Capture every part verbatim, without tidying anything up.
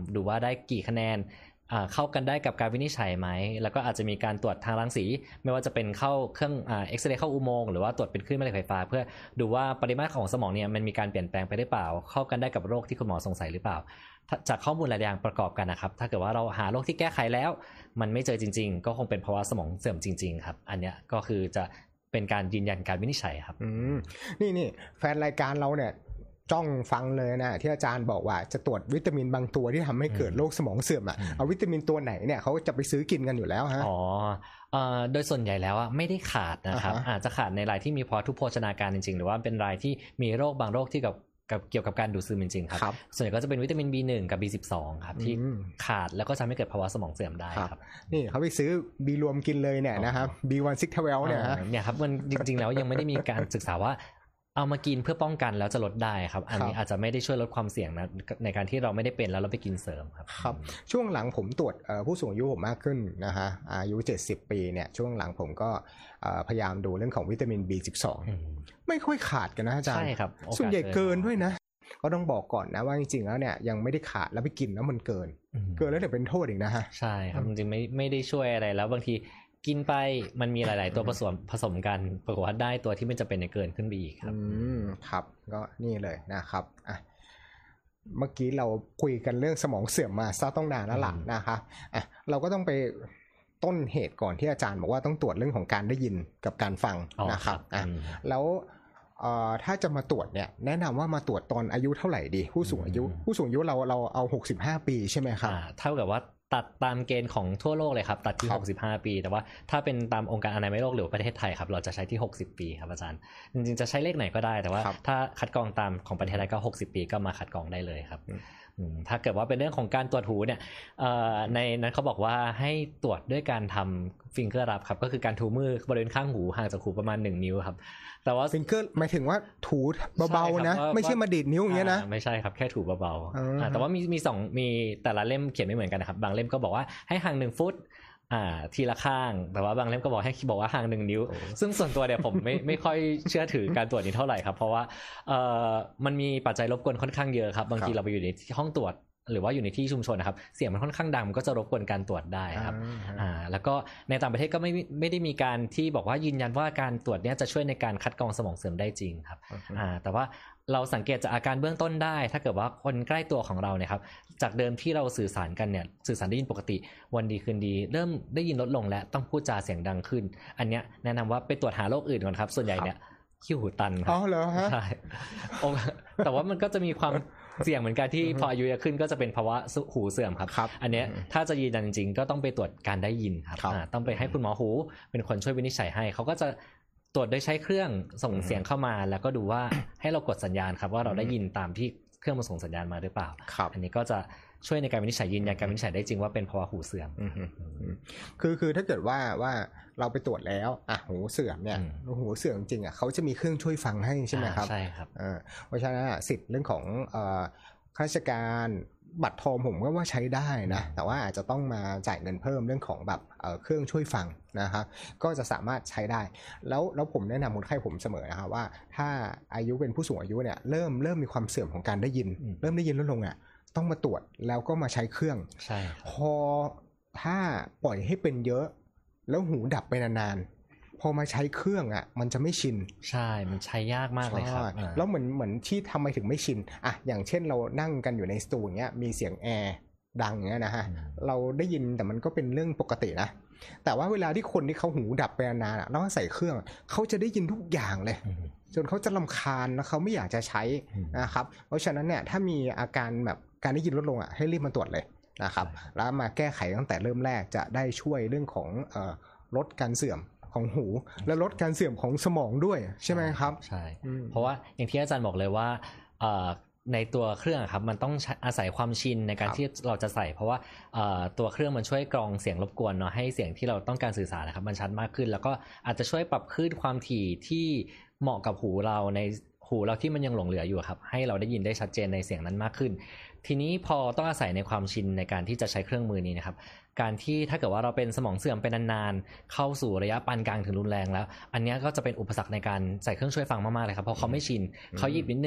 ดูว่าได้กี่คะแนนเข้ากันได้กับการวินิจฉัยไหมแล้วก็อาจจะมีการตรวจทางรังสีไม่ว่าจะเป็นเข้าเครื่องเอ็กซเรย์เข้าอุโมงค์หรือว่าตรวจเป็นคลื่นแม่เหล็กไฟฟ้าเพื่อดูว่าปริมาตรของสมองเนี่ยมันมีการเปลี่ยนแปลงไปได้เปล่าเข้ากันได้กับโรคที่คุณหมอสงสัยหรือเปล่าจากข้อมูลหลายอย่างประกอบกันนะครับถ้าเกิดว่าเราหาโรคที่แก้ไขแล้วมันไม่เจอจริงๆก็คงเป็นภาวะสมองเสื่อมจริงๆครับอันเนี้ยก็คือจะเป็นการยืนยันการวินิจฉัยครับอืมนี่นี่แฟนรายการเราเนี่ยจ้องฟังเลยนะที่อาจารย์บอกว่าจะตรวจวิตามินบางตัวที่ทำให้เกิดโรคสมองเสื่อมอ่ะเอาวิตามินตัวไหนเนี่ยเขาจะไปซื้อกินกันอยู่แล้วฮะอ๋อเอ่อโดยส่วนใหญ่แล้วอ่ะไม่ได้ขาดนะครับ uh-huh. อาจจะขาดในรายที่มีภาวะทุพโภชนาการจริงๆหรือว่าเป็นรายที่มีโรคบางโรคที่กับกับเกี่ยวกับการดูดซึมจริงๆครับส่วนใหญ่ก็จะเป็นวิตามิน บี หนึ่ง กับ บี สิบสอง ครับที่ขาดแล้วก็ทำให้เกิดภาวะสมองเสื่อมได้ครับนี่เขาไปซื้อ B รวมกินเลยเนี่ยนะครับ บี หนึ่ง หก หก เนี่ยฮะเนี่ยครับมันจริงๆแล้วยังไม่ได้มีการศึกษาว่าเอามากินเพื่อป้องกันแล้วจะลดได้ครับอันนี้อาจจะไม่ได้ช่วยลดความเสี่ยงนะในการที่เราไม่ได้เป็นแล้วเราไปกินเสริมครับครับช่วงหลังผมตรวจผู้สูงอายุผมมากขึ้นนะฮะอายุเจ็ดสิบปีเนี่ยช่วงหลังผมก็พยายามดูเรื่องของวิตามิน บี สิบสอง ไม่ค่อยขาดกันนะอาจารย์ใช่ครับส่วนใหญ่เกินด้วยนะก็ต้องบอกก่อนนะว่าจริงๆแล้วเนี่ยยังไม่ได้ขาดแล้วไปกินแล้วมันเกินเกินแล้วเดี๋ยวเป็นโทษอีกนะฮะใช่ครับจริงๆไม่ไม่ได้ช่วยอะไรแล้วบางทีกินไปมันมีหลายๆตัวผสมผสมกันปรากฏว่าได้ตัวที่ไม่จำเป็นเกินขึ้นไปอีกครับอืมครับก็นี่เลยนะครับอ่ะเมื่อกี้เราคุยกันเรื่องสมองเสื่อมมาซะต้องนานแล้วล่ะนะครับอ่ะเราก็ต้องไปต้นเหตุก่อนที่อาจารย์บอกว่าต้องตรวจเรื่องของการได้ยินกับการฟังนะครับอ่ะแล้วเอ่อถ้าจะมาตรวจเนี่ยแนะนำว่ามาตรวจตอนอายุเท่าไหร่ดีผู้สูงอายุผู้สูงอายุเราเราเอาหกสิบห้าปีใช่ไหมครับเท่ากับว่าตัดตามเกณฑ์ของทั่วโลกเลยครับตัดที่หกสิบห้าปีแต่ว่าถ้าเป็นตามองค์การอนามัยโลกหรือประเทศไทยครับเราจะใช้ที่หกสิบปีครับอาจารย์จริงๆจะใช้เลขไหนก็ได้แต่ว่าถ้าคัดกรองตามของประเทศไทยก็หกสิบปีก็มาคัดกรองได้เลยครับถ้าเกิดว่าเป็นเรื่องของการตรวจหูเนี่ยในนั้นเขาบอกว่าให้ตรวจด้วยการทำฟิงเกอร์รับครับก็คือการถูมือบริเวณข้างหูห่างจากหูประมาณหนึ่งนิ้วครับแต่ว่าฟิงเกอร์หมายถึงว่าถูเบาๆนะไม่ใช่มาดีดนิ้วอย่างเงี้ยนะไม่ใช่ครับแค่ถูเบาๆแต่ว่ามีมีสองมีแต่ละเล่มเขียนไม่เหมือนกันนะครับบางเล่มก็บอกว่าให้ห่างหนึ่งฟุตอ่าทีละข้างแต่ว่าบางเล่มก็บอกให้บอกว่าห่างหนึ่งนิ้วซึ่งส่วนตัวเนี่ยผมไม่ไม่ค่อยเชื่อถือการตรวจนี้เท่าไหร่ครับเพราะว่าเอ่อมันมีปัจจัยรบกวนค่อนข้างเยอะครับบางทีเราไปอยู่ในห้องตรวจหรือว่าอยู่ในที่ชุมชนนะครับเสียงมันค่อนข้างดังก็จะรบกวนการตรวจได้ครับอ่าแล้วก็ในต่างประเทศก็ไม่ไม่ได้มีการที่บอกว่ายืนยันว่าการตรวจเนี้ยจะช่วยในการคัดกรองสมองเสื่อมได้จริงครับอ่าแต่ว่าเราสังเกตจากอาการเบื้องต้นได้ถ้าเกิดว่าคนใกล้ตัวของเราเนี่ยครับจากเดิมที่เราสื่อสารกันเนี่ยสื่อสารได้ยินปกติวันดีคืนดีเริ่มได้ยินลดลงและต้องพูดจาเสียงดังขึ้นอันเนี้ยแนะนำว่าไปตรวจหาโรคอื่นก่อนครับส่วนใหญ่เนี่ยขี้หูตันครับอ๋อเหรอฮะใช่แต่ว่ามันก็จะมีความเสี่ยงเหมือนกันที่พออายุเยอะขึ้นก็จะเป็นภาวะหูเสื่อมครับอันเนี้ยถ้าจะยืนยันจริงๆก็ต้องไปตรวจการได้ยินครับต้องไปให้คุณหมอหูเป็นคนช่วยวินิจฉัยให้เขาก็จะตรวจโดยใช้เครื่องส่งเสียงเข้ามาแล้วก็ดูว่าให้เรากดสัญญาณครับว่าเราได้ยินตามที่เครื่องมันส่งสัญญาณมาหรือเปล่าอันนี้ก็จะช่วยในการวินิจฉัยยืนยันการวินิจฉัยได้จริงว่าเป็นภาวะหูเสื่อมคือคือถ้าเกิดว่าว่าเราไปตรวจแล้วอ่ะหูเสื่อมเนี่ยหูเสื่อมจริงอ่ะเขาจะมีเครื่องช่วยฟังให้ใช่ไหมครับใช่ครับเพราะฉะนั้นสิทธิ์เรื่องของข้าราชการบัตรทองผมก็ว่าใช้ได้นะแต่ว่าอาจจะต้องมาจ่ายเงินเพิ่มเรื่องของแบบเครื่องช่วยฟังนะครับก็จะสามารถใช้ได้แล้วแล้วผมแนะนำคนไข้ผมเสมอนะครับว่าถ้าอายุเป็นผู้สูงอายุเนี่ยเริ่มเริ่มมีความเสื่อมของการได้ยินเริ่มได้ยินลดลงอ่ะต้องมาตรวจแล้วก็มาใช้เครื่องใช่พอถ้าปล่อยให้เป็นเยอะแล้วหูดับไปนานๆพอมาใช้เครื่องอ่ะมันจะไม่ชินใช่มันใช้ยากมากเลยครับแล้วเหมือนเหมือนที่ทำไมถึงไม่ชินอ่ะอย่างเช่นเรานั่งกันอยู่ในสตูอย่างเงี้ยมีเสียงแอร์ดังอย่างเงี้ยนะฮะเราได้ยินแต่มันก็เป็นเรื่องปกตินะแต่ว่าเวลาที่คนที่เขาหูดับไปนานๆแล้วใส่เครื่องเขาจะได้ยินทุกอย่างเลยจนเขาจะรำคาญแล้วเขาไม่อยากจะใช้นะครับเพราะฉะนั้นเนี่ยถ้ามีอาการแบบการได้ยินลดลงอ่ะให้รีบมาตรวจเลยนะครับแล้วมาแก้ไขตั้งแต่เริ่มแรกจะได้ช่วยเรื่องของเอ่อลดการเสื่อมของหูและลดการเสื่อมของสมองด้วยใช่ไหมครับใช่เพราะว่าอย่างที่อาจารย์บอกเลยว่าในตัวเครื่องครับมันต้องอาศัยความชินในการที่เราจะใส่เพราะว่าตัวเครื่องมันช่วยกรองเสียงรบกวนเนาะให้เสียงที่เราต้องการสื่อสารนะครับมันชัดมากขึ้นแล้วก็อาจจะช่วยปรับคลื่นความถี่ที่เหมาะกับหูเราในหูเราที่มันยังหลงเหลืออยู่ครับให้เราได้ยินได้ชัดเจนในเสียงนั้นมากขึ้นทีนี้พอต้องอาศัยในความชินในการที่จะใช้เครื่องมือนี้นะครับการที่ถ้าเกิดว่าเราเป็นสมองเสื่อมเป็นนานๆเข้าสู่ระยะปานกลางถึงรุนแรงแล้วอันนี้ก็จะเป็นอุปสรรคในการใส่เครื่องช่วยฟังมากๆเลยครับเพราะเขาไม่ชินเขาหยิบนิดนึง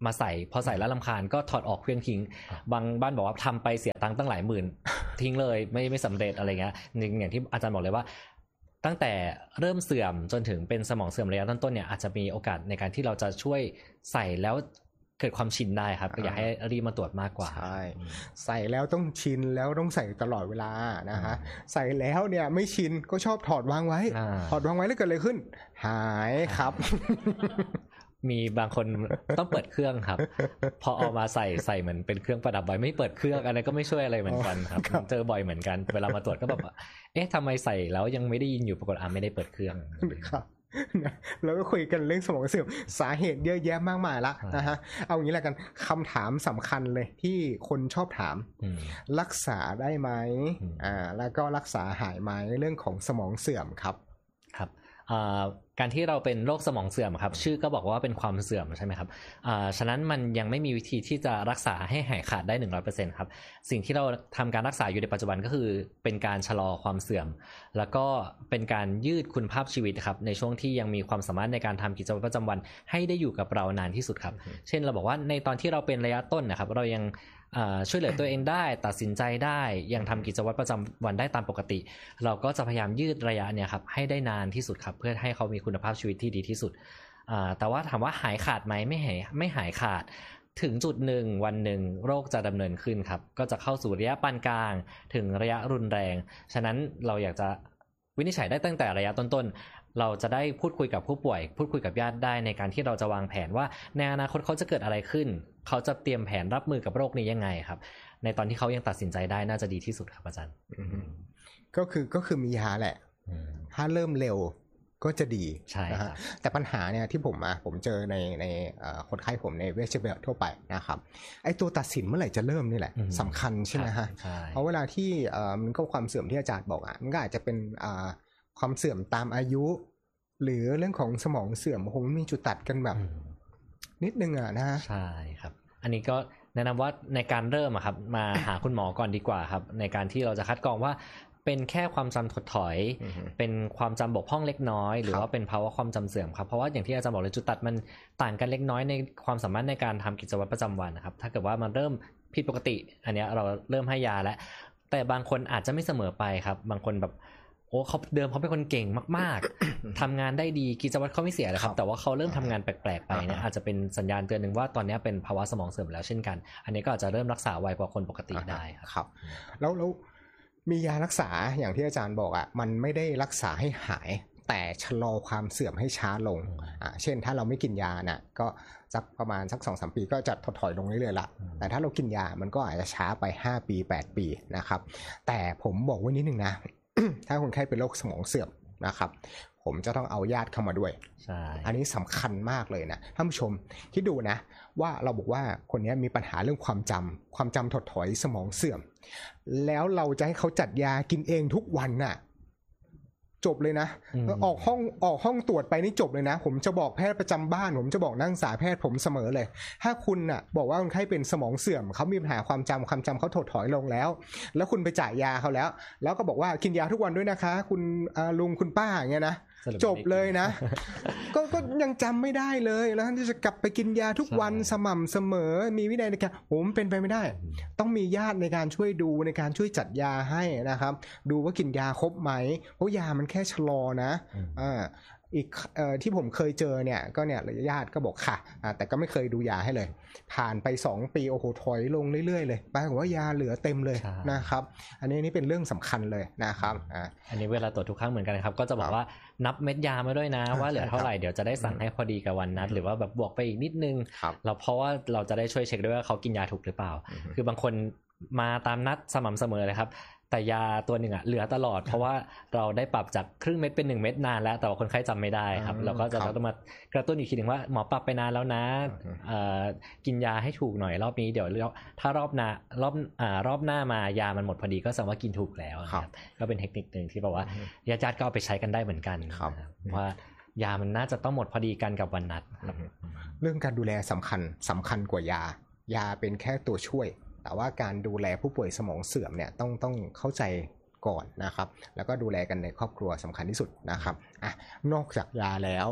มาใส่พอใส่แล้วรำคาญก็ถอดออกเคลื่อนทิ้งบางบ้านบอกว่าทำไปเสียตังค์ตั้งหลายหมื่นทิ้งเลยไม่ไม่สำเร็จอะไรเงี้ยอย่างที่อาจารย์บอกเลยว่าตั้งแต่เริ่มเสื่อมจนถึงเป็นสมองเสื่อมระยะต้นๆเนี่ยอาจจะมีโอกาสในการที่เราจะช่วยใส่แล้วเกิดความชินได้ครับก็อยากให้รีบมาตรวจมากกว่าใช่ใส่แล้วต้องชินแล้วต้องใส่ตลอดเวลานะฮะใส่แล้วเนี่ยไม่ชินก็ชอบถอดวางไว้ถอดวางไว้แล้วเกิดอะไรขึ้นหายครับมีบางคนต้องเปิดเครื่องครับพอเอามาใส่ใส่เหมือนเป็นเครื่องประดับไว้ไม่เปิดเครื่องอะไรก็ไม่ช่วยอะไรเหมือนกันครับเจอบ่อยเหมือนกันเวลามาตรวจก็แบบเอ๊ะทำไมใส่แล้วยังไม่ได้ยินอยู่ปรากฏอ่ะไม่ได้เปิดเครื่องครับแล้วก็คุยกันเรื่องสมองเสื่อมสาเหตุเยอะแยะมากมายละนะฮะเอางี้แหละกันคำถามสำคัญเลยที่คนชอบถามรักษาได้ไหมอ่าแล้วก็รักษาหายไหมเรื่องของสมองเสื่อมครับครับการที่เราเป็นโรคสมองเสื่อมครับชื่อก็บอกว่าเป็นความเสื่อมใช่ไหมครับฉะนั้นมันยังไม่มีวิธีที่จะรักษาให้หายขาดได้ หนึ่งร้อยเปอร์เซ็นต์ ครับสิ่งที่เราทำการรักษาอยู่ในปัจจุบันก็คือเป็นการชะลอความเสื่อมแล้วก็เป็นการยืดคุณภาพชีวิตครับในช่วงที่ยังมีความสามารถในการทำกิจวัตรประจำวันให้ได้อยู่กับเรานานที่สุดครับเช่นเราบอกว่าในตอนที่เราเป็นระยะต้นนะครับเรายังช่วยเหลือตัวเองได้ตัดสินใจได้ยังทำกิจวัตรประจำวันได้ตามปกติเราก็จะพยายามยืดระยะเนี่ยครับให้ได้นานที่สุดครับเพื่อให้เขามีคุณภาพชีวิตที่ดีที่สุดแต่ว่าถามว่าหายขาดไหมไม่หายไม่หายขาดถึงจุดหนึ่งวันหนึ่งโรคจะดำเนินขึ้นครับก็จะเข้าสู่ระยะปานกลางถึงระยะรุนแรงฉะนั้นเราอยากจะวินิจฉัยได้ตั้งแต่ระยะต้นๆเราจะได้พูดคุยกับผู้ป่วยพูดคุยกับญาติได้ในการที่เราจะวางแผนว่าในอนาคตเขาจะเกิดอะไรขึ้นเขาจะเตรียมแผนรับมือกับโรคนี้ยังไงครับในตอนที่เขายังตัดสินใจได้น่าจะดีที่สุดครับอาจารย์ก็คือก็คือมียาแหละถ้าเริ่มเร็วก็จะดีใช่ครับแต่ปัญหาเนี่ยที่ผมอะผมเจอในในคนไข้ผมในเวชเวชทั่วไปนะครับไอ้ตัวตัดสินเมื่อไหร่จะเริ่มนี่แหละสำคัญใช่ไหมฮะเพราะเวลาที่มันก็ความเสื่อมที่อาจารย์บอกอะมันก็อาจจะเป็นความเสื่อมตามอายุหรือเรื่องของสมองเสื่อมคงมีจุดตัดกันแบบนิดนึงอะนะใช่ครับอันนี้ก็แนะนำว่าในการเริ่มอะครับมาหาคุณหมอก่อนดีกว่าครับในการที่เราจะคัดกรองว่าเป็นแค่ความจำถดถอยเป็นความจำบกพร่องเล็กน้อยหรือว่าเป็นภาวะความจำเสื่อมครับเพราะว่าอย่างที่อาจารย์บอกเลยจุดตัดมันต่างกันเล็กน้อยในความสามารถในการทำกิจวัตรประจำวันนะครับถ้าเกิดว่ามันเริ่มผิดปกติอันนี้เราเริ่มให้ยาแล้วแต่บางคนอาจจะไม่เสมอไปครับบางคนแบบโอ้เขาเดิมเขาเป็นคนเก่งมากๆทำงานได้ดีกิจวัตรเขาไม่เสียเลยครับแต่ว่าเขาเริ่มทำงานแปลกๆไปเนี่ยอาจจะเป็นสัญญาณเตือนหนึ่งว่าตอนนี้เป็นภาวะสมองเสื่อมแล้วเช่นกันอันนี้ก็อาจจะเริ่มรักษาไวกว่าคนปกติได้ครับแล้วแล้วมียารักษาอย่างที่อาจารย์บอกอ่ะมันไม่ได้รักษาให้หายแต่ชะลอความเสื่อมให้ช้าลงอ่าเช่นถ้าเราไม่กินยาน่ะก็สักประมาณสัก สองถึงสาม ปีก็จะถดถอยลงเรื่อยๆละแต่ถ้าเรากินยามันก็อาจจะช้าไปห้าปีแปดปีนะครับแต่ผมบอกไว้นิดนึงนะ ถ้าคนไข้เป็นโรคสมองเสื่อมนะครับผมจะต้องเอาญาติเข้ามาด้วยใช่อันนี้สำคัญมากเลยนะท่านผู้ชมคิดดูนะว่าเราบอกว่าคนนี้มีปัญหาเรื่องความจำความจำถดถอยสมองเสื่อมแล้วเราจะให้เขาจัดยากินเองทุกวันน่ะจบเลยนะออกห้องออกห้องตรวจไปนี่จบเลยนะผมจะบอกแพทย์ประจำบ้านผมจะบอกนักศึกษาแพทย์ผมเสมอเลยถ้าคุณน่ะบอกว่าคนไข้เป็นสมองเสื่อมเขามีปัญหาความจำความจำเขาถดถอยลงแล้วแล้วคุณไปจ่ายยาเขาแล้วแล้วก็บอกว่ากินยาทุกวันด้วยนะคะคุณลุงคุณป้าอย่างเงี้ยนะจบเลยนะก็ก็ยังจำไม่ได้เลยแล้วท่านจะกลับไปกินยาทุกวันสม่ำเสมอมีวินัยในการโหมันเป็นไปไม่ได้ต้องมีญาติในการช่วยดูในการช่วยจัดยาให้นะครับดูว่ากินยาครบไหมเพราะยามันแค่ชะลอนะอ่าอีกเอ่อที่ผมเคยเจอเนี่ยก็เนี่ยญาติก็บอกค่ะแต่ก็ไม่เคยดูยาให้เลยผ่านไปสองปีโอ้โหถอยลงเรื่อยๆเลยปรากฏว่ายาเหลือเต็มเลยนะครับอันนี้นี่เป็นเรื่องสำคัญเลยนะครับอ่าอันนี้เวลาตรวจทุกครั้งเหมือนกันครับก็จะบอกว่านับเม็ดยามาด้วยนะว่าเหลือเท่าไหร่เดี๋ยวจะได้สั่งให้พอดีกับวันนัดหรือว่าแบบบวกไปอีกนิดนึงแล้วเพราะว่าเราจะได้ช่วยเช็คด้วยว่าเขากินยาถูกหรือเปล่าคือบางคนมาตามนัดสม่ำเสมอเลยครับแต่ยาตัวหนึ่งอ่ะเหลือตลอดเพราะว่าเราได้ปรับจากครึ่งเม็ดเป็นหนึ่งเม็ดนานแล้วแต่ว่าคนไข้จำไม่ได้ครับเราก็จะต้องมากระตุ้นอีกทีนึงว่าหมอปรับไปนานแล้วนะกินยาให้ถูกหน่อยรอบนี้เดี๋ยวถ้ารอบหน้ารอบอ่ารอบหน้ามายามันหมดพอดีก็แสดงว่ากินถูกแล้วครับก็เป็นเทคนิคนึงที่บอกว่าญาติๆก็เอาไปใช้กันได้เหมือนกันว่ายามันน่าจะต้องหมดพอดีกันกับวันนัดเรื่องการดูแลสำคัญสำคัญกว่ายายาเป็นแค่ตัวช่วยแต่ว่าการดูแลผู้ป่วยสมองเสื่อมเนี่ยต้องต้องเข้าใจก่อนนะครับแล้วก็ดูแลกันในครอบครัวสำคัญที่สุดนะครับอ่ะนอกจากยาแล้ว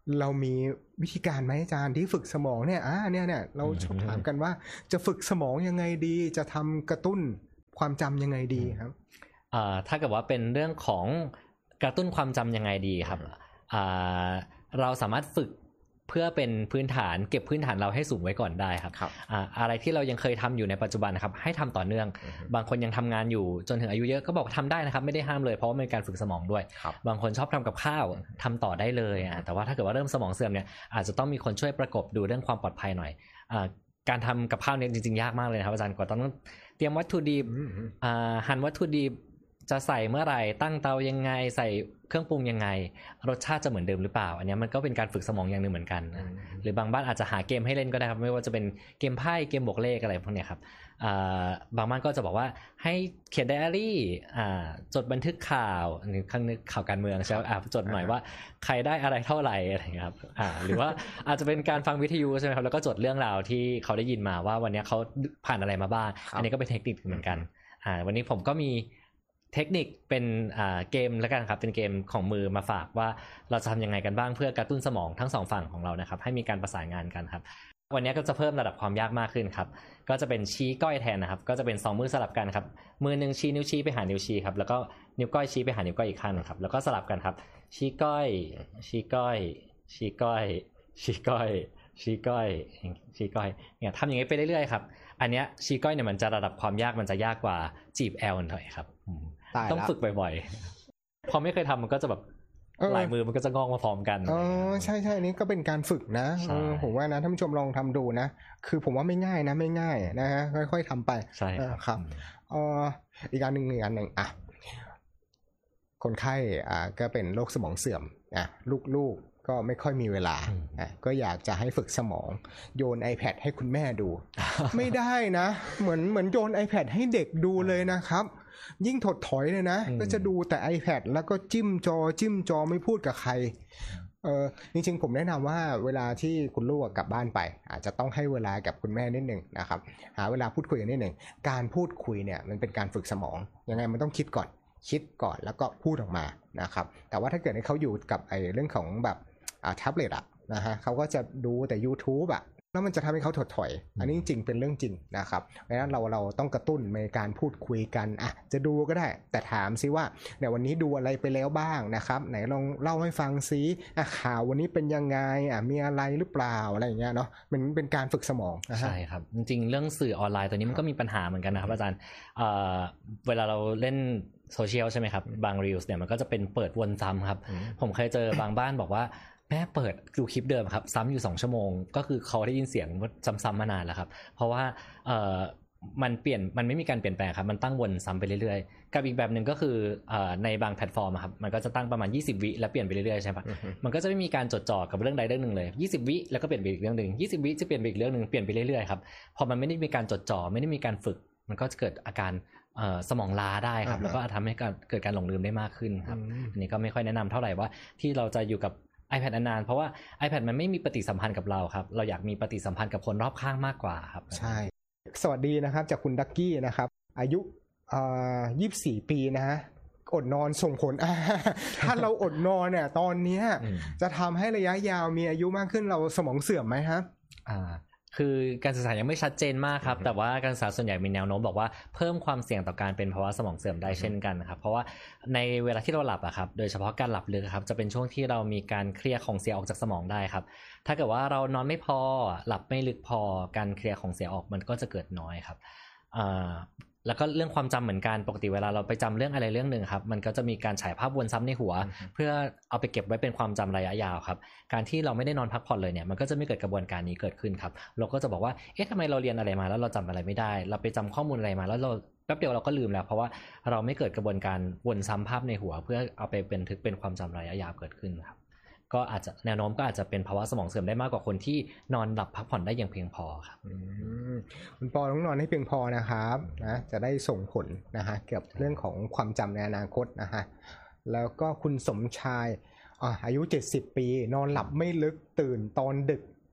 เรามีวิธีการไหมอาจารย์ที่ฝึกสมองเนี่ยอ่าเนี่ยเนี่ยเราชอบถามกันว่าจะฝึกสมองยังไงดีจะทำกระตุ้นความจำยังไงดีครับอ่าถ้าเกิดว่าเป็นเรื่องของกระตุ้นความจำยังไงดีครับอ่าเราสามารถฝึกเพื่อเป็นพื้นฐานเก็บพื้นฐานเราให้สูงไว้ก่อนได้ครับ อ่า อะไรที่เรายังเคยทำอยู่ในปัจจุบันนะครับให้ทำต่อเนื่องบางคนยังทำงานอยู่จนถึงอายุเยอะก็บอกทำได้นะครับไม่ได้ห้ามเลยเพราะว่าเป็นการฝึกสมองด้วยบางคนชอบทำกับข้าวทำต่อได้เลยอ่ะแต่ว่าถ้าเกิดว่าเริ่มสมองเสื่อมเนี่ยอาจจะต้องมีคนช่วยประกบดูเรื่องความปลอดภัยหน่อยอ่าการทำกับข้าวเนี่ยจริงๆยากมากเลยนะครับอาจารย์กว่าต้องเตรียมวัตถุดิบอ่าหั่นวัตถุดิบจะใส่เมื่อไหร่ตั้งเตายังไงใส่เครื่องปรุงยังไงรสชาติจะเหมือนเดิมหรือเปล่าอันนี้มันก็เป็นการฝึกสมองอย่างหนึ่งเหมือนกันหรือบางบ้านอาจจะหาเกมให้เล่นก็ได้ครับไม่ว่าจะเป็นเกมไพ่เกมบวกเลขอะไรพวกนี้ครับบางบ้านก็จะบอกว่าให้เขียนไดอารี่จดบันทึกข่าวหรือข้างนึกข่าวการเมืองใช่ไหมจดหน่อยว่าใครได้อะไรเท่าไหร่อะไรครับหรือว่าอาจจะเป็นการฟังวิทยุใช่ไหมครับแล้วก็จดเรื่องราวที่เขาได้ยินมาว่าวันนี้เขาผ่านอะไรมาบ้างอันนี้ก็เป็นเทคนิคเหมือนกันวันนี้ผมก็มีเทคนิคเป็นเกมแล้วกันครับเป็นเกมของมือมาฝากว่าเราจะทำยังไงกันบ้างเพื่อกระตุ้นสมองทั้งสองฝั่งของเรานะครับให้มีการประสานงานกันครับวันนี้ก็จะเพิ่มระดับความยากมากขึ้นครับก็จะเป็นชี้ก้อยแทนนะครับก็จะเป็นสองมือสลับกันครับมือนึงชี้นิ้วชี้ไปหานิ้วชี้ครับแล้วก็นิ้วก้อยชี้ไปหานิ้วก้อยอีกข้างนึงครับแล้วก็สลับกันครับชี้ก้อยชี้ก้อยชี้ก้อยชี้ก้อยชี้ก้อยชี้ก้อยเนี่ยทำอย่างนี้ไปเรื่อยๆครับอันเนี้ยชี้ก้อยเนี่ยมันจะระดับความยากมันจะยากกว่าจีบแอลหน่อยครับต้องฝึกบ่อยๆพอไม่เคยทำมันก็จะแบบลายมือมันก็จะงอกมาพร้อมกันอ๋อใช่ใช่อันนี้ก็เป็นการฝึกนะผมว่านะท่านผู้ชมลองทำดูนะคือผมว่าไม่ง่ายนะไม่ง่ายนะฮะค่อยๆทำไปใช่ครับอ๋ออีกอันหนึ่งอีกอันหนึ่งอ่ะคนไข้อ่าก็เป็นโรคสมองเสื่อมอ่ะลูกๆก็ไม่ค่อยมีเวลาอ่ะก็อยากจะให้ฝึกสมองโยน iPad ให้คุณแม่ดู ไม่ได้นะเหมือนเหมือนโยน iPad ให้เด็กดูเลยนะครับยิ่งถดถอยเลยนะก็จะดูแต่ iPad แล้วก็จิ้มจอจิ้มจอไม่พูดกับใครเออจริงๆผมแนะนำว่าเวลาที่คุณลูกกลับบ้านไปอาจจะต้องให้เวลากับคุณแม่นิดนึงนะครับหาเวลาพูดคุยกันนิดนึงการพูดคุยเนี่ยมันเป็นการฝึกสมองยังไงมันต้องคิดก่อนคิดก่อนแล้วก็พูดออกมานะครับแต่ว่าถ้าเกิดเขาอยู่กับไอ้เรื่องของแบบอ่าแท็บเล็ตอะนะฮะเขาก็จะดูแต่ YouTube อะแล้วมันจะทำให้เขาถดถอยอันนี้จริงเป็นเรื่องจริงนะครับเพราะฉะนั้นเราเราต้องกระตุ้นในการพูดคุยกันอ่ะจะดูก็ได้แต่ถามซิว่าเดี๋ยววันนี้ดูอะไรไปแล้วบ้างนะครับไหนลองเล่าให้ฟังซิอ่ะข่าววันนี้เป็นยังไงอ่ะมีอะไรหรือเปล่าอะไรอย่างเงี้ยเนาะมันเป็นการฝึกสมองนะฮะใช่ครับจริงๆเรื่องสื่อออนไลน์ตัวนี้มันก็มีปัญหาเหมือนกันนะครับอาจารย์เอ่อเวลาเราเล่นโซเชียลใช่ไหมครับบางรีลส์เนี่ยมันก็จะเป็นเปิดวนซ้ำครับผมเคยเจอบางบ้านบอกว่าแม่เปิดดูคลิปเดิมครับซ้ำอยู่สองชั่วโมงก็คือเขาได้ยินเสียงซ้ำๆมานานแล้วครับเพราะว่าเอ่อมันเปลี่ยนมันไม่มีการเปลี่ยนแปลงครับมันตั้งวนซ้ำไปเรื่อยๆกับอีกแบบนึงก็คือเอ่อในบางแพลตฟอร์มครับมันก็จะตั้งประมาณยี่สิบวิแล้วเปลี่ยนไปเรื่อยๆใช่ป่ะมันก็จะไม่มีการจดจ่อกับเรื่องใดเรื่องหนึ่งเลยยี่สิบวิแล้วก็เปลี่ยนไปอีกเรื่องนึงยี่สิบวิจะเปลี่ยนไปอีกเรื่องนึงเปลี่ยนไปเรื่อยๆครับพอมันไม่ได้มีการจดจ่อไม่ได้มีการฝึกมันก็จะเกิดอาการเอ่อสมองล้าได้ครับแล้วก็ทำให้เกิดการหลงลืมได้มากขึ้นครับอันนี้ก็ไม่ค่อยแนะนำเท่าไหร่ว่าที่เราจะอยู่กับiPad นานๆเพราะว่า iPad มันไม่มีปฏิสัมพันธ์กับเราครับเราอยากมีปฏิสัมพันธ์กับคนรอบข้างมากกว่าครับใช่สวัสดีนะครับจากคุณดักกี้นะครับอายุอ่ายี่สิบสี่ปีนะฮะอดนอนส่งผลถ้าเราอดนอนเนี่ยตอนนี้จะทำให้ระยะยาวมีอายุมากขึ้นเราสมองเสื่อมไหมครับอ่าคือการศึกษายังไม่ชัดเจนมากครับแต่ว่าการศึกษาส่วนใหญ่มีแนวโน้มบอกว่าเพิ่มความเสี่ยงต่อการเป็นภาวะสมองเสื่อมได้เช่นกันครับเพราะว่าในเวลาที่เราหลับอะครับโดยเฉพาะการหลับลึกครับจะเป็นช่วงที่เรามีการเคลียร์ของเสียออกจากสมองได้ครับถ้าเกิดว่าเรานอนไม่พอหลับไม่ลึกพอการเคลียร์ของเสียออกมันก็จะเกิดน้อยครับอ่าแล้วก็เรื่องความจำเหมือนกันปกติเวลาเราไปจำเรื่องอะไรเรื่องหนึ่งครับมันก็จะมีการฉายภาพวนซ้ำในหัวเพื่อเอาไปเก็บไว้เป็นความจำระยะยาวครับการที่เราไม่ได้นอนพักผ่อนเลยเนี่ยมันก็จะไม่เกิดกระบวนการนี้เกิดขึ้นครับเราก็จะบอกว่าเอ๊ะทำไมเราเรียนอะไรมาแล้วเราจำอะไรไม่ได้เราไปจำข้อมูลอะไรมาแล้วเราแป๊บเดียวเราก็ลืมแล้วเพราะว่าเราไม่เกิดกระบวนการวนซ้ำภาพในหัวเพื่อเอาไปเป็นทึกเป็นความจำระยะยาวเกิดขึ้นครับก็อาจจะแนวโน้มก็อาจจะเป็นภาวะสมองเสื่อมได้มากกว่าคนที่นอนหลับพักผ่อนได้อย่างเพียงพอครับคุณปอต้องนอนให้เพียงพอนะครับนะจะได้ส่งผลนะฮะเกี่ยวกับเรื่องของความจำในอนาคตนะฮะแล้วก็คุณสมชายอ่ะอายุเจ็ดสิบปีนอนหลับไม่ลึกตื่นตอนดึก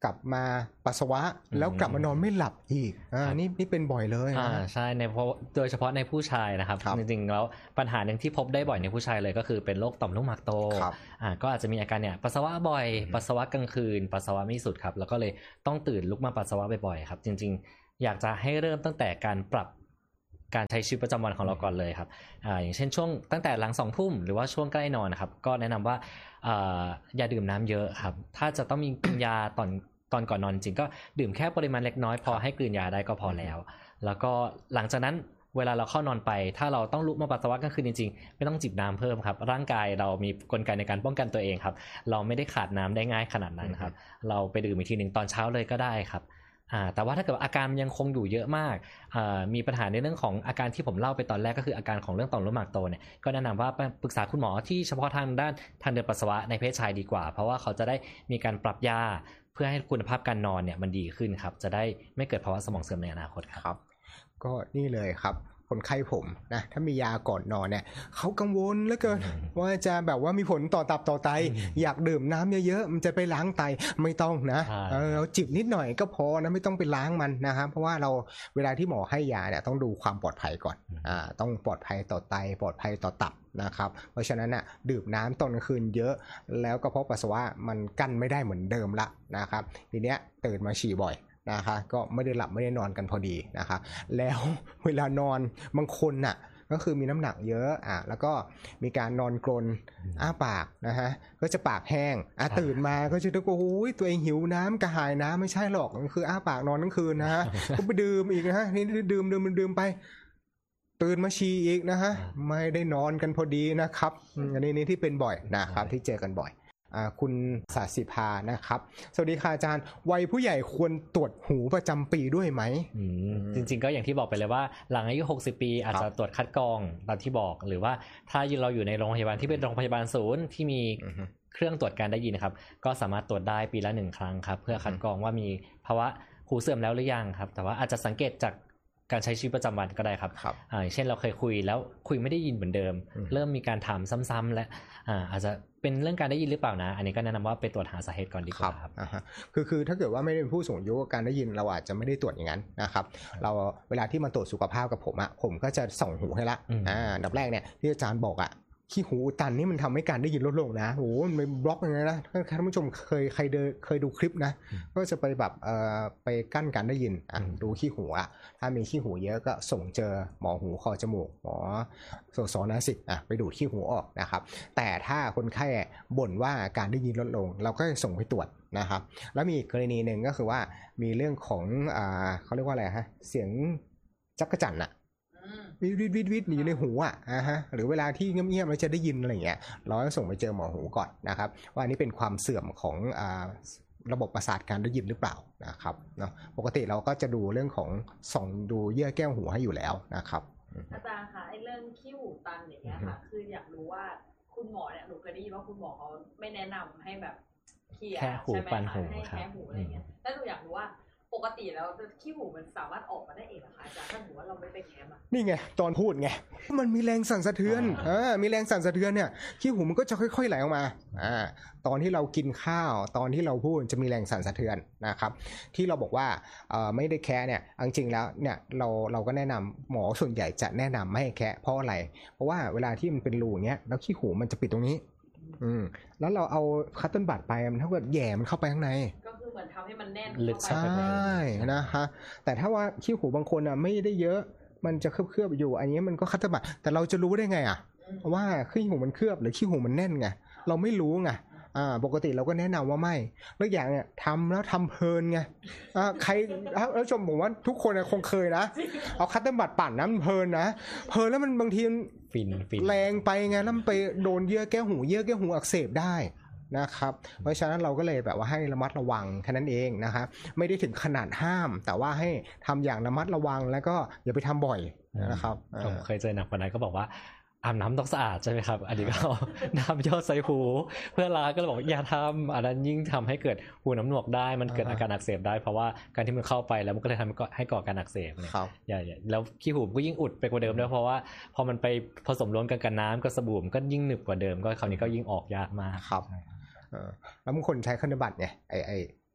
กลับมาปัสสาวะแล้วกลับมานอนไม่หลับอีกอ่านี่นี่เป็นบ่อยเลยอ่าใช่ในเพราะโดยเฉพาะในผู้ชายนะครับจริงๆแล้วปัญหาหนึ่งที่พบได้บ่อยในผู้ชายเลยก็คือเป็นโรคต่อมลูกหมากโตอ่าก็อาจจะมีอาการเนี่ยปัสสาวะบ่อยปัสสาวะกลางคืนปัสสาวะไม่สุดครับแล้วก็เลยต้องตื่นลุกมาปัสสาวะบ่อยๆครับจริงๆอยากจะให้เริ่มตั้งแต่การปรับการใช้ชีวิตประจำวันของเราก่อนเลยครับอ่าอย่างเช่นช่วงตั้งแต่หลังสองทุ่มหรือว่าช่วงใกล้นอนนะครับก็แนะนำว่าอ่าอย่าดื่มน้ำเยอะครับถ้าจะต้องมีกินยาตอนตอนก่อนนอนจริงก็ดื่มแค่ปริมาณเล็กน้อยพอให้กลืนยาได้ก็พอแล้วแล้วก็หลังจากนั้นเวลาเราเข้านอนไปถ้าเราต้องลุกมาปัสสาวะกลางคืนจริงๆไม่ต้องจิบน้ำเพิ่มครับร่างกายเรามีกลไกในการป้องกันตัวเองครับเราไม่ได้ขาดน้ำได้ง่ายขนาดนั้นครับเราไปดื่มอีกทีนึงตอนเช้าเลยก็ได้ครับอ่าแต่ว่าถ้าเกิดอาการยังคงอยู่เยอะมากอ่ามีปัญหาในเรื่องของอาการที่ผมเล่าไปตอนแรกก็คืออาการของเรื่องต่อมลูกหมากโตเนี่ยก็แนะนำว่าปรึกษาคุณหมอที่เฉพาะทางด้านทางเดินปัสสาวะในเพศชายดีกว่าเพราะว่าเขาจะได้มีการปรับยาเพื่อให้คุณภาพการนอนเนี่ยมันดีขึ้นครับจะได้ไม่เกิดภาวะสมองเสื่อมในอนาคตครับก็นี่เลยครับคนไข้ผมนะถ้ามียาก่อนนอนเนี่ยเขากังวลเหลือเกินว่าจะแบบว่ามีผลต่อตับต่อไตอยากดื่มน้ำเยอะๆมันจะไปล้างไตไม่ต้องนะเออเราจิบนิดหน่อยก็พอนะไม่ต้องไปล้างมันนะครับเพราะว่าเราเวลาที่หมอให้ยาเนี่ยต้องดูความปลอดภัยก่อนอ่าต้องปลอดภัยต่อไตปลอดภัยต่อตับนะครับเพราะฉะนั้นน่ะดื่มน้ำตอนกลางคืนเยอะแล้วก็เพราะปัสสาวะมันกั้นไม่ได้เหมือนเดิมละนะครับทีเนี้ยตื่นมาฉี่บ่อยนะคะก็ไม่ได้หลับไม่ได้นอนกันพอดีนะคะแล้วเวลานอนบางคนน่ะก็คือมีน้ำหนักเยอะอ่ะแล้วก็มีการนอนกรนอ้าปากนะฮะก็จะปากแห้งอ่ะตื่นมาก็จะนึกว่าโอ้ยตัวเองหิวน้ำกระหายน้ำไม่ใช่หรอกมันคืออ้าปากนอนทั้งคืนนะฮะก็ไปดื่มอีกนะฮะนี่ดื่มดื่มดื่มไปตื่นมาฉี่อีกนะฮะไม่ได้นอนกันพอดีนะครับอันนี้นี่ที่เป็นบ่อยนะครับที่เจอกันบ่อยคุณศาสิภานะครับสวัสดีค่ะอาจารย์วัยผู้ใหญ่ควรตรวจหูประจำปีด้วยไหมจริงๆก็อย่างที่บอกไปเลยว่าหลังอายุหกสิบปีอาจจะตรวจคัดกรองตามที่บอกหรือว่าถ้าเราอยู่ในโรงพยาบาลที่เป็นโรงพยาบาลศูนย์ที่มีเครื่องตรวจการได้ยินนะครับก็สามารถตรวจได้ปีละหนึ่งครั้งครับเพื่อคัดกรองว่ามีภาวะหูเสื่อมแล้วหรือยังครับแต่ว่าอาจจะสังเกตจากการใช้ชีวิตประจำวันก็ได้ครับอ่าเช่นเราเคยคุยแล้วคุยไม่ได้ยินเหมือนเดิมเริ่มมีการถามซ้ำๆและอ่าอาจจะเป็นเรื่องการได้ยินหรือเปล่านะอันนี้ก็แนะนำว่าไปตรวจหาสาเหตุก่อนดีกว่าครับอ่าฮะคือคือถ้าเกิดว่าไม่ได้เป็นผู้สูงอายุการได้ยินเราอาจจะไม่ได้ตรวจอย่างนั้นนะครับเราเวลาที่มาตรวจสุขภาพกับผมอะผมก็จะส่องหูให้ละอ่าอันดับแรกเนี่ยที่อาจารย์บอกอะขี้หูตันนี่มันทำให้การได้ยินลดลงนะโอ้โหมันบล็อกอย่างนี้นะถ้าท่านผู้ชมเคยใครเดินเคยดูคลิปนะก็จะไปแบบเอ่อไปกั้นการได้ยินอ่ะดูขี้หูอ่ะถ้ามีขี้หูเยอะก็ส่งเจอหมอหูคอจมูกหมอโสตนาสิกอ่ะไปดูดขี้หูออกนะครับแต่ถ้าคนไข้บ่นว่าการได้ยินลดลงเราก็ส่งไปตรวจนะครับแล้วมีกรณีหนึ่งก็คือว่ามีเรื่องของอ่าเขาเรียกว่าอะไรฮะเสียงจักรจั่นอ่ะวิดวิดวิดวิดอยู่ในหูอ่ะอ่าฮะหรือเวลาที่เงียบๆเราจะได้ยินอะไรอย่างเงี้ยเราก็ส่งไปเจอหมอหูก่อนนะครับว่านี่เป็นความเสื่อมของอ่าระบบประสาทการได้ยินหรือเปล่านะครับเนาะปกติเราก็จะดูเรื่องของส่องดูเยื่อแก้วหูให้อยู่แล้วนะครับอาจารย์คะไอ้เรื่องขี้หูตันอย่างเงี้ยค่ะคืออยากรู้ว่าคุณหมอเนี่ยหนูเคยได้ยินว่าคุณหมอเขาไม่แนะนำให้แบบเคลียร์ใช่ไหมคะให้แค่หูอะไรเงี้ยแล้วหนูอยากรู้ว่าปกติแล้วขี้หูมันสามารถออกมาได้เองเหรอคะอาจารย์ถ้าถือว่าเราไม่ไปแคมป์อ่ะนี่ไงตอนพูดไงมันมีแรงสั่นสะเทือนอ่ามีแรงสั่นสะเทือนเนี่ยขี้หูมันก็จะค่อยๆไหลออกมาอ่าตอนที่เรากินข้าวตอนที่เราพูดจะมีแรงสั่นสะเทือนนะครับที่เราบอกว่าเอ่อไม่ได้แคะเนี่ยจริงๆแล้วเนี่ยเราเราก็แนะนำหมอส่วนใหญ่จะแนะนำไม่ให้แคะเพราะอะไรเพราะว่าเวลาที่มันเป็นรูเนี้ยแล้วขี้หูมันจะปิดตรงนี้อืมแล้วเราเอาคัตเติ้ลบัดไปมันเท่ากับแย่มันเข้าไปข้างในก็คือเหมือนทำให้มันแน่นลึกใช่นะฮะแต่ถ้าว่าขี้หูบางคนอ่ะไม่ได้เยอะมันจะเคลือบๆอยู่อันนี้มันก็คัตเติ้ลบัดแต่เราจะรู้ได้ไงอ่ะว่าขี้หูมันเคลือบหรือขี้หูมันแน่นไงเราไม่รู้ไงอ่าปกติเราก็แนะนำว่าไม่แล้วอย่างเนี่ยทำแล้วทำเพลินไงอ่าใครแล้วชมผมว่าทุกคนคงเคยนะเอาคัตเติ้ลบัดปั่นน้ำเพลินนะเพลินแล้วมันบางทีฟินฟินแรงไปไงแล้วมันไปโดนเยื่อแก้วหูเยื่อแก้วหูอักเสบได้นะครับเพราะฉะนั้นเราก็เลยแบบว่าให้ระมัดระวังแค่นั้นเองนะครับไม่ได้ถึงขนาดห้ามแต่ว่าให้ทำอย่างระมัดระวังแล้วก็อย่าไปทำบ่อยนะครับผมเคยเจอหนักกว่านั้นก็บอกว่าอาบน้ำต้องสะอาดใช่ไหมครับอันนี้ก็เอาน้ำยอดใส่หูเพื่อนล้างก็เลยบอกอย่าทำอันนั้นยิ่งทำให้เกิดหูน้ำหนวกได้มันเกิดอาการอักเสบได้เพราะว่าการที่มันเข้าไปแล้วมันก็เลยทำให้ก่อการอักเสบเนี่ยอย่าแล้วขี้หูก็ยิ่งอุดไปกว่าเดิมด้วยเพราะว่าพอมันไปผสมรวมกันกับน้ำกับสบู่มันก็ยิ่งหนึบกว่าเดิมก็คราวนี้ก็ยิ่งออกยากมากครับแล้วบางคนใช้คันบัตรไงไอไอ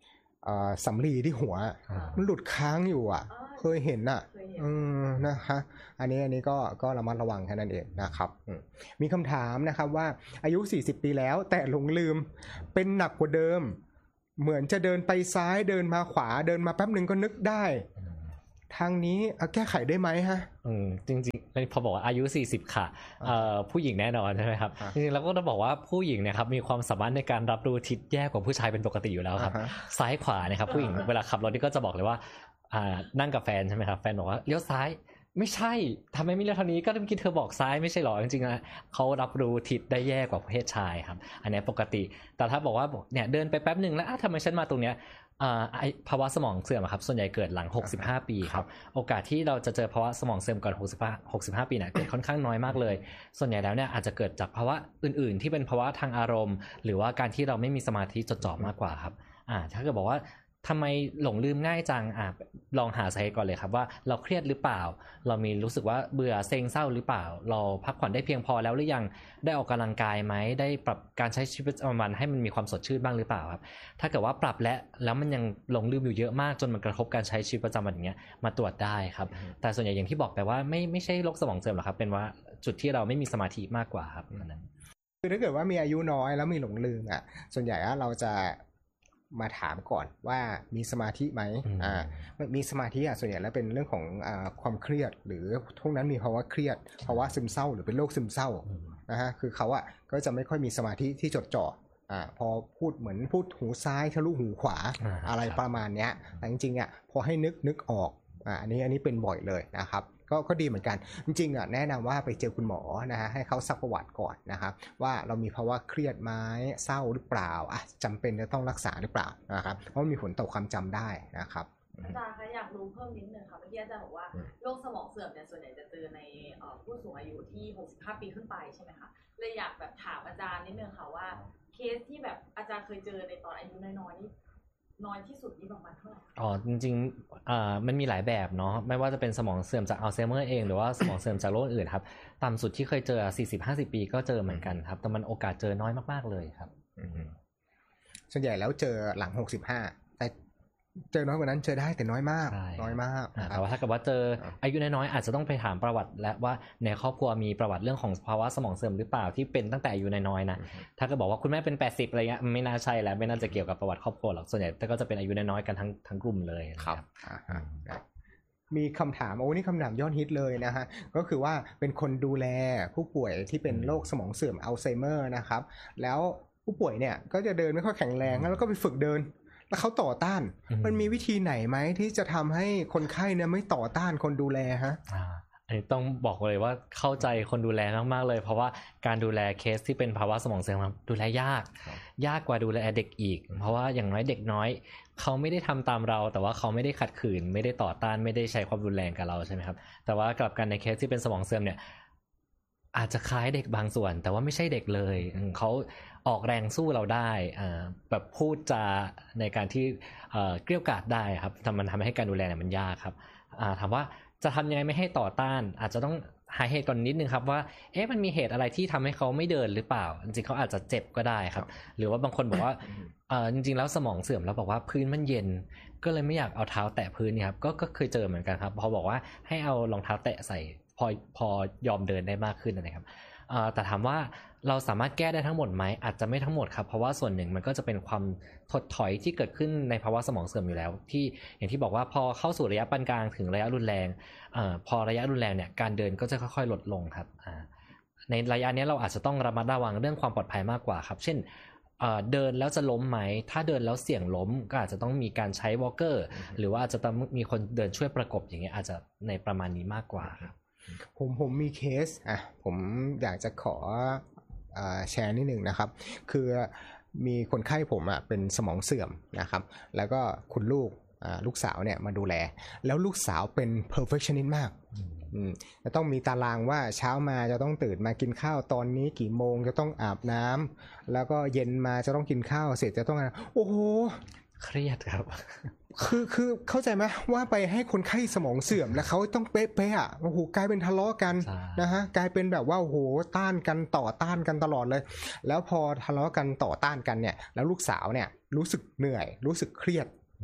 สำลีที่หัวมันหลุดค้างอยู่อ่ะเคยเห็นอ่ะอืมนะคะอันนี้อันนี้ก็ก็ระมัดระวังแค่นั้นเองนะครับมีคำถามนะครับว่าอายุสี่สิบปีแล้วแต่หลงลืมเป็นหนักกว่าเดิมเหมือนจะเดินไปซ้ายเดินมาขวาเดินมาแป๊บนึงก็นึกได้ทางนี้แก้ไขได้ไหมฮะอืมจริงๆพอบอกว่าอายุสี่สิบค่ะเอ่อผู้หญิงแน่นอนใช่ไหมครับจริงๆแล้วก็ต้องบอกว่าผู้หญิงเนี่ยครับมีความสามารถในการรับรู้ทิศแยกกว่าผู้ชายเป็นปกติอยู่แล้วครับซ้ายขวาเนี่ยครับผู้หญิงเวลาขับรถนี่ก็จะบอกเลยว่าอ่านั่งกับแฟนใช่ไหมครับแฟนบอกว่าเลี้ยวซ้ายไม่ใช่ทำไมไม่เลี้ยวทางนี้ก็เมื่อกี้เธอบอกซ้ายไม่ใช่หรอจริงๆนะเขารับรู้ทิศได้แย่กว่าเพศชายครับอันนี้ปกติแต่ถ้าบอกว่าเนี่ยเดินไปแป๊บนึงแล้วทำไมฉันมาตรงเนี้ยภาวะสมองเสื่อมครับส่วนใหญ่เกิดหลังหกสิบห้าปีครับโอกาสที่เราจะเจอภาวะสมองเสื่อมก่อนหกสิบห้า หกสิบห้าปีเนี่ยเกิดค่อนข้างน้อยมากเลยส่วนใหญ่แล้วเนี่ยอาจจะเกิดจากภาวะอื่นๆที่เป็นภาวะทางอารมณ์หรือว่าการที่เราไม่มีสมาธิจดจ่อมากกว่าครับอ่าถ้าเกิดบอกว่าทำไมหลงลืมง่ายจังอ่ะลองหาสาเหตุก่อนเลยครับว่าเราเครียดหรือเปล่าเรามีรู้สึกว่าเบื่อเซ็งเศร้าหรือเปล่าเราพักผ่อนได้เพียงพอแล้วหรือยังได้ออกกำลังกายไหมได้ปรับการใช้ชีวิตประจำวันให้มันมีความสดชื่นบ้างหรือเปล่าครับถ้าเกิดว่าปรับแล้วแล้วมันยังหลงลืมอยู่เยอะมากจนมันกระทบการใช้ชีวิตประจำวันอย่างเงี้ยมาตรวจได้ครับแต่ส่วนใหญ่อย่างที่บอกไปว่าไม่ไม่ใช่โรคสมองเสื่อมหรอกครับเป็นว่าจุดที่เราไม่มีสมาธิมากกว่าครับนั้นคือถ้าเกิดว่ามีอายุน้อยแล้วมีหลงลืมอ่ะส่วนใหญ่เราจะมาถามก่อนว่ามีสมาธิไหมอ่ามีสมาธิอ่ะส่วนใหญ่แล้วเป็นเรื่องของอ่าความเครียดหรือทุกนั้นมีภาวะเครียดภาวะซึมเศร้าหรือเป็นโรคซึมเศร้านะฮะคือเขาอ่ะก็จะไม่ค่อยมีสมาธิที่จดจ่ออ่าพอพูดเหมือนพูดหูซ้ายทะลุหูขวาอะไรประมาณเนี้ยแต่จริงๆอ่ะพอให้นึกนึกออกอ่าอันนี้อันนี้เป็นบ่อยเลยนะครับก็ก็ดีเหมือนกันจริงๆอ่ะแนะนำว่าไปเจอคุณหมอนะฮะให้เขาซักประวัติก่อนนะครับว่าเรามีภาวะเครียดไหมเศร้าหรือเปล่าอ่ะจำเป็นจะต้องรักษาหรือเปล่านะครับเพราะมันมีผลต่อความจำได้นะครับอาจารย์คะอยากรู้เพิ่มนิดนึงค่ะเมื่อกี้อาจารย์บอกว่าโรคสมองเสื่อมเนี่ยส่วนใหญ่จะเจอในผู้สูงอายุที่หกสิบห้าปีขึ้นไปใช่ไหมคะเลยอยากแบบถามอาจารย์นิดนึงค่ะว่าเคสที่แบบอาจารย์เคยเจอในตอนอายุน้อยๆนี่น้อยที่สุดนี่ประมาณเท่าไหร่อ๋อจริงๆอ่ามันมีหลายแบบเนาะไม่ว่าจะเป็นสมองเสื่อมจากอัลไซเมอร์เองหรือว่าสมองเสื่อมจากโรคอื่นครับต่ำสุดที่เคยเจอ สี่สิบ ห้าสิบ ปีก็เจอเหมือนกันครับแต่มันโอกาสเจอน้อยมากๆเลยครับส่วนใหญ่แล้วเจอหลังหกสิบห้าแต่เจอน้อยกว่านั้นเจอได้แต่น้อยมากน้อยมากแต่ว่าถ้าเกิดว่าเจออายุน้อยๆอาจจะต้องไปถามประวัติและว่าในครอบครัวมีประวัติเรื่องของภาวะสมองเสื่อมหรือเปล่าที่เป็นตั้งแต่อายุน้อยๆนะถ้าเกิดบอกว่าคุณแม่เป็นแปดสิบอะไรเงี้ยไม่น่าใช่แล้วไม่น่าจะเกี่ยวกับประวัติครอบครัวหรอกส่วนใหญ่ก็จะเป็นอายุน้อยๆกันทั้งทั้งกลุ่มเลยครับมีคำถามโอ้นี่คำถามยอดฮิตเลยนะฮะก็คือว่าเป็นคนดูแลผู้ป่วยที่เป็นโรคสมองเสื่อมอัลไซเมอร์นะครับแล้วผู้ป่วยเนี่ยก็จะเดินไม่ค่อยแข็งแรงแล้วก็ไปฝึกเดินแล้วเขาต่อต้านมันมีวิธีไหนไหมที่จะทำให้คนไข้เนี่ยไม่ต่อต้านคนดูแลฮะอันนี้ต้องบอกเลยว่าเข้าใจคนดูแลมากๆเลยเพราะว่าการดูแลเคสที่เป็นภาวะสมองเสื่อมดูแลยากยากกว่าดูแลเด็กอีกเพราะว่าอย่างน้อยเด็กน้อยเขาไม่ได้ทำตามเราแต่ว่าเขาไม่ได้ขัดขืนไม่ได้ต่อต้านไม่ได้ใช้ความรุนแรงกับเราใช่ไหมครับแต่ว่ากลับกันในเคสที่เป็นสมองเสื่อมเนี่ยอาจจะคล้ายเด็กบางส่วนแต่ว่าไม่ใช่เด็กเลยเขาออกแรงสู้เราได้แบบพูดจาในการที่เกลี้ยกล่อมได้ครับมันทำให้การดูแลเนี่ยมันยากครับถามว่าจะทำยังไงไม่ให้ต่อต้านอาจจะต้องหาเหตุก่อนนิดนึงครับว่าเอ๊ะมันมีเหตุอะไรที่ทำให้เขาไม่เดินหรือเปล่าจริงๆเขาอาจจะเจ็บก็ได้ครับหรือว่าบางคนบอกว่าจริงๆแล้วสมองเสื่อมแล้วบอกว่าพื้นมันเย็นก็เลยไม่อยากเอาเท้าแตะพื้นเนี่ยครับก็ก็เคยเจอเหมือนกันครับพอบอกว่าให้เอารองเท้าแตะใส่พอพอยอมเดินได้มากขึ้นนะครับแต่ถามว่าเราสามารถแก้ได้ทั้งหมดไหมอาจจะไม่ทั้งหมดครับเพราะว่าส่วนหนึ่งมันก็จะเป็นความถดถอยที่เกิดขึ้นในภาวะสมองเสื่อมอยู่แล้วที่อย่างที่บอกว่าพอเข้าสู่ระยะปานกลางถึงระยะรุนแรงอพอระยะรุนแรงเนี่ยการเดินก็จะค่อยๆลดลงครับในระยะนี้เราอาจจะต้องระมัดระวังเรื่องความปลอดภัยมากกว่าครับเช่นเดินแล้วจะล้มไหมถ้าเดินแล้วเสี่ยงล้มก็อาจจะต้องมีการใช้วอล์กเกอร์หรือว่าอาจจะต้องมีคนเดินช่วยประกบอย่างเงี้ยอาจจะในประมาณนี้มากกว่าครับผมผมมีเคสอ่ะผมอยากจะขอแชร์นิดหนึ่งนะครับคือมีคนไข้ผมอ่ะเป็นสมองเสื่อมนะครับแล้วก็คุณลูกลูกสาวเนี่ยมาดูแลแล้วลูกสาวเป็น perfectionist มากจะต้องมีตารางว่าเช้ามาจะต้องตื่นมากินข้าวตอนนี้กี่โมงจะต้องอาบน้ำแล้วก็เย็นมาจะต้องกินข้าวเสร็จจะต้องโอ้โหเครียดครับคือคือเข้าใจไหมว่าไปให้คนไข้สมองเสื่อมแล้วเขาต้องเป๊ะๆอ่ะโอ้โหกลายเป็นทะเลาะกันนะฮะกลายเป็นแบบว่าโอ้โหต้านกันต่อต้านกันตลอดเลยแล้วพอทะเลาะกันต่อต้านกันเนี่ยแล้วลูกสาวเนี่ยรู้สึกเหนื่อยรู้สึกเครียด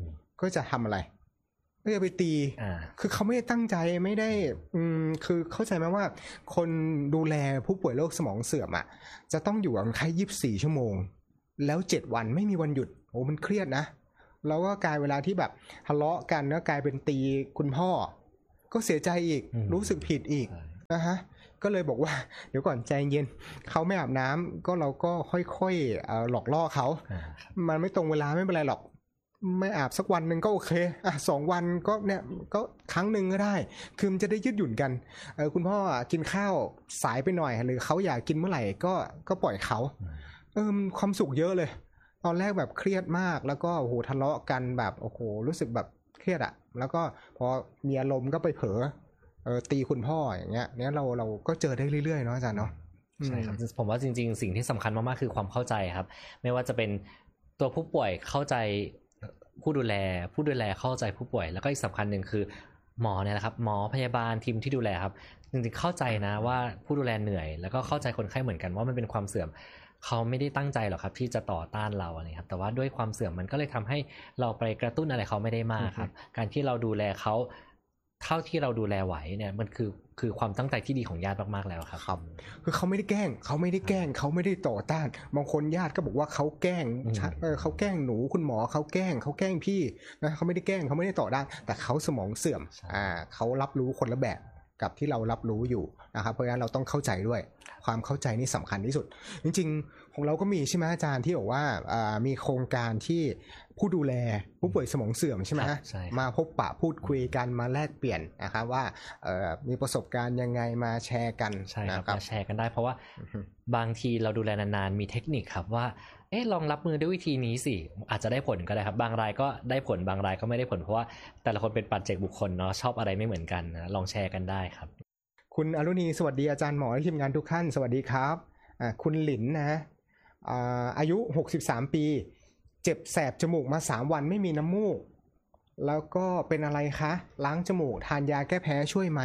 ก็จะทำอะไรก็จะไปตีคือเขาไม่ได้ตั้งใจไม่ได้อืมคือเข้าใจไหมว่าคนดูแลผู้ป่วยโรคสมองเสื่อมอ่ะจะต้องอยู่กับคนไข้ยี่สิบสี่ชั่วโมงแล้วเจ็ดวันไม่มีวันหยุดโอ้มันเครียดนะแล้วก็กลายเวลาที่แบบทะเลาะกันก็กลายเป็นตีคุณพ่อก็เสียใจอีกรู้สึกผิดอีกนะฮะก็เลยบอกว่าเดี๋ยวก่อนใจเย็นเขาไม่อาบน้ำก็เราก็ค่อยๆหลอกล่อเขามันไม่ตรงเวลาไม่เป็นไรหรอกไม่อาบสักวันหนึ่งก็โอเคอ่ะสองวันก็เนี่ยก็ครั้งหนึ่งก็ได้คือมันจะได้ยืดหยุ่นกันเออคุณพ่อกินข้าวสายไปหน่อยหรือเขาอยากกินเมื่อไหร่ก็ก็ปล่อยเขาเออความสุขเยอะเลยตอนแรกแบบเครียดมากแล้วก็โอ้โหทะเลาะกันแบบโอ้โหรู้สึกแบบเครียดอะแล้วก็พอมีอารมณ์ก็ไปเผลอเออตีคุณพ่ออย่างเงี้ยเนี่ยเราเราก็เจอได้เรื่อยๆเนาะอาจารย์เนาะใช่ครับผมว่าจริงๆสิ่งที่สำคัญมากๆคือความเข้าใจครับไม่ว่าจะเป็นตัวผู้ป่วยเข้าใจผู้ดูแลผู้ดูแลเข้าใจผู้ป่วยแล้วก็อีกสำคัญหนึ่งคือหมอเนี่ยแหละครับหมอพยาบาลทีมที่ดูแลครับจริงๆเข้าใจนะว่าผู้ดูแลเหนื่อยแล้วก็เข้าใจคนไข้เหมือนกันว่ามันเป็นความเสื่อมเขาไม่ได้ตั้งใจหรอกครับที่จะต่อต้านเราอะไรครับแต่ว่าด้วยความเสื่อมมันก็เลยทำให้เราไปกระตุ้นอะไรเขาไม่ได้มากครับการที่เราดูแลเขาเท่าที่เราดูแลไหวเนี่ยมันคือคือความตั้งใจที่ดีของญาติมากๆแล้วครับครับคือเขาไม่ได้แกล้งเขาไม่ได้แกล้งเขาไม่ได้ต่อต้านบางคนญาติก็บอกว่าเขาแกล้งเออเขาแกล้งหนูคุณหมอเขาแกล้งเขาแกล้งพี่นะเขาไม่ได้แกล้งเขาไม่ได้ต่อต้านแต่เขาสมองเสื่อมอ่าเขารับรู้คนละแบบกับที่เรารับรู้อยู่นะครับเพราะฉะนั้นเราต้องเข้าใจด้วยความเข้าใจนี่สำคัญที่สุดจริงๆของเราก็มีใช่ไหมอาจารย์ที่บอกว่ามีโครงการที่ผู้ดูแลผู้ป่วยสมองเสื่อมใช่ไหมฮะมาพบปะพูดคุยกันมาแลกเปลี่ยนนะครับว่ามีประสบการณ์ยังไงมาแชร์กันใช่ครับมาแชร์กันได้เพราะว่าบางทีเราดูแลนานๆมีเทคนิคครับว่าเอ๊ะลองรับมือด้วยวิธีนี้สิอาจจะได้ผลก็ได้ครับบางรายก็ได้ผลบางรายก็ไม่ได้ผลเพราะว่าแต่ละคนเป็นปัจเจกบุคคลเนาะชอบอะไรไม่เหมือนกันนะลองแชร์กันได้ครับคุณอรุณีสวัสดีอาจารย์หมอและทีมงานทุกท่านสวัสดีครับคุณหลินนะอายุหกสิบสามปีเจ็บแสบจมูกมาสามวันไม่มีน้ำมูกแล้วก็เป็นอะไรคะล้างจมูกทานยาแก้แพ้ช่วยไหม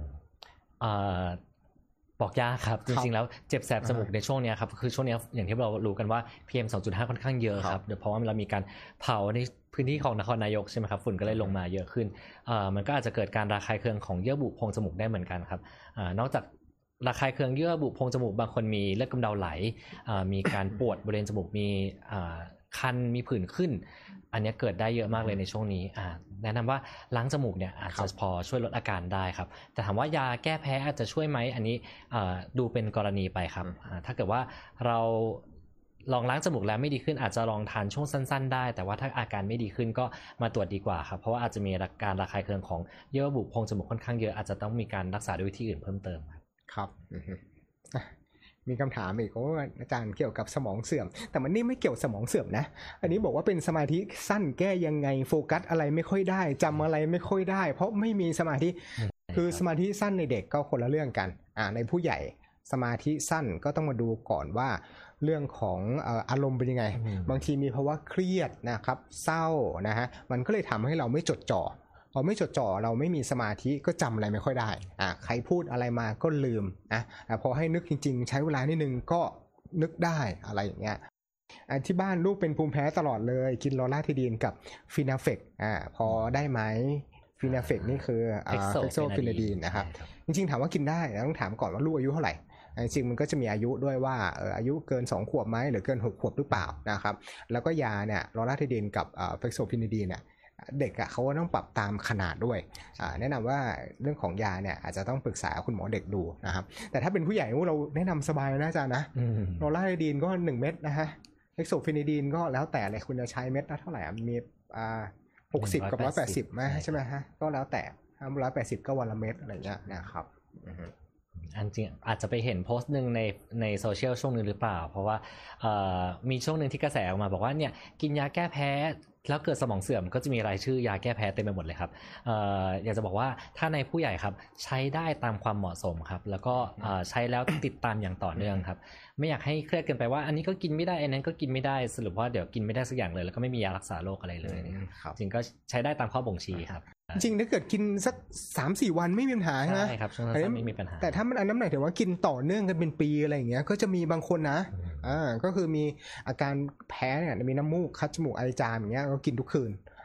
บอกยากครับจริงๆแล้วเจ็บแสบจมูกในช่วงนี้ครับคือช่วงนี้อย่างที่เรารู้กันว่า พี เอ็ม สองจุดห้า ค่อนข้างเยอะครับเพราะว่าเรามีการเผาในพื้นที่ของนครนายกใช่ไหมครับฝุ่นก็เลยลงมาเยอะขึ้นมันก็อาจจะเกิดการระคายเคืองของเยื่อบุโพรงจมูกได้เหมือนกันครับนอกจากระคายเคืองเยื่อบุโพรงจมูกบางคนมีเลือดกำเดาไหลมีการปวดบริเวณจมูกมีคันมีผื่นขึ้นอันนี้เกิดได้เยอะมากเลยในช่วงนี้แนะนำว่าล้างจมูกเนี่ยอาจจะพอช่วยลดอาการได้ครับแต่ถามว่ายาแก้แพ้อาจจะช่วยไหมอันนี้ดูเป็นกรณีไปครับถ้าเกิดว่าเราลองล้างจมูกแล้วไม่ดีขึ้นอาจจะลองทานช่วงสั้นๆได้แต่ว่าถ้าอาการไม่ดีขึ้นก็มาตรวจดีกว่าครับเพราะว่าอาจจะมีการระคายเคืองของเยื่อบุโพรงจมูกค่อนข้างเยอะอาจจะต้องมีการรักษาด้วยวิธีอื่นเพิ่มเติมครับครับมีคำถามอีกว่าอาจารย์เกี่ยวกับสมองเสื่อมแต่มันนี่ไม่เกี่ยวสมองเสื่อมนะอันนี้บอกว่าเป็นสมาธิสั้นแก้ยังไงโฟกัสอะไรไม่ค่อยได้จำอะไรไม่ค่อยได้เพราะไม่มีสมาธิคือสมาธิสั้นในเด็กก็คนละเรื่องกันอ่าในผู้ใหญ่สมาธิสั้นก็ต้องมาดูก่อนว่าเรื่องของอารมณ์เป็นยังไงบางทีมีภาวะเครียดนะครับเศร้านะฮะมันก็เลยทำให้เราไม่จดจ่อพอไม่จดจ่อเราไม่มีสมาธิก็จำอะไรไม่ค่อยได้อ่ะใครพูดอะไรมาก็ลืมนะพอให้นึกจริงๆใช้เวลานิดนึงก็นึกได้อะไรอย่างเงี้ยที่บ้านลูกเป็นภูมิแพ้ตลอดเลยกินลอราทิดีนกับฟีนาเฟกอ่าพอได้ไหมฟีนาเฟกนี่คือเอ็กโซฟินาดีนนะครับจริงๆถามว่ากินได้ต้องถามก่อนว่าลูกอายุเท่าไหร่จริงๆมันก็จะมีอายุด้วยว่าอายุเกินสองขวบไหมหรือเกินหกขวบหรือเปล่านะครับแล้วก็ยาเนี่ยลอราทิดีนกับเอ็กโซฟินาดีนเนี่ยเด็กอ่ะเขาก็ต้องปรับตามขนาดด้วยแนะนำว่าเรื่องของยาเนี่ยอาจจะต้องปรึกษาคุณหมอเด็กดูนะครับแต่ถ้าเป็นผู้ใหญ่เราแนะนำสบายนะอาจารย์นะลอราทิดีนก็หนึ่งเม็ดนะฮะเอ็กโซฟินาดีนก็แล้วแต่เลยคุณจะใช้เม็ดละเท่าไหร่มีอ่าหกสิบกับร้อยแปดสิบไหมใช่ไหมฮะก็แล้วแต่ถ้าร้อยแปดสิบก็วันละเม็ดอะไรเงี้ยนะครับอันจริงอาจจะไปเห็นโพสต์หนึ่งในในโซเชียลช่วงนึงหรือเปล่าเพราะว่ามีช่วงนึงที่กระแสออกมาบอกว่าเนี่ยกินยาแก้แพ้แล้วเกิดสมองเสื่อมก็จะมีรายชื่อยาแก้แพ้เต็มไปหมดเลยครับเอ่ออยากจะบอกว่าถ้าในผู้ใหญ่ครับใช้ได้ตามความเหมาะสมครับแล้วก็ใช้แล้วติดตามอย่างต่อเนื่องครับไม่อยากให้เครียดเกินไปว่าอันนี้ก็กินไม่ได้อันนั้นก็กินไม่ได้สรุปว่าเดี๋ยวกินไม่ได้สักอย่างเลยแล้วก็ไม่มียารักษาโรคอะไรเลยจริงก็ใช้ได้ตามข้อบ่งชี้ครับจริงถ้าเกิดกินสัก สามถึงสี่ วันไม่มีปัญหาใช่ไหมใช่ครับช่วงนั้นไม่มีปัญหาแต่ถ้ามันอันนั้นหมายถึงว่ากินต่อเนื่องกันเป็นปีอะไรอย่างเงี้ยก็จะมีบางคนนะอ่าก็คือมีอาการแพ้เนี่ยมีน้ำมูกคัดจมูกไอจามอย่างเงี้ยก็กินทุกคืน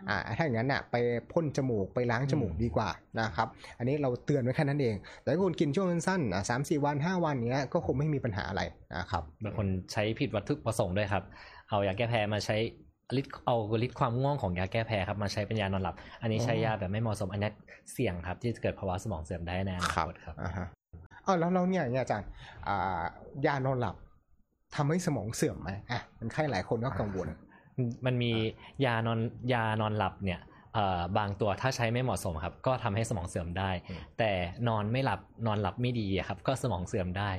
อ่าถ้าอย่างนั้นอ่ะไปพ่นจมูกไปล้างจมูกดีกว่านะครับอันนี้เราเตือนไว้แค่นั้นเองแต่ถ้าคุณกินช่วงสั้นๆอ่ะสามสี่วันห้าวันเนี้ยก็คงไม่มีปัญหาอะไรนะครับบางคนใช้ผิดวัตถุประสงค์ด้วยครับเอายาแก้แพ้มาใช้ฤทธิ์เอาฤทธิ์ความง่วงของยาแก้แพ้ครับมาใช้เป็นยานอนหลับอันนี้ใช้ยาแบบไม่เหมาะสมอันนี้เสี่ยงครับที่จะเกิดภาวะสมองเสื่อมได้แน่ครับครับอ่าฮะอ๋อแล้วเราเนี่ยเนี่ยอาจารย์อ่ายานอนหลับทำให้สมองเสื่อมไหมอ่ะมันใครหลายคนก็กังวลมันมียานอนยานอนหลับเนี่ยบางตัวถ้าใช้ไม่เหมาะสมครับก็ทำให้สมองเสื่อมได้แต่นอนไม่หลับนอนหลับไม่ดีครับก็สมองเสื่อมได้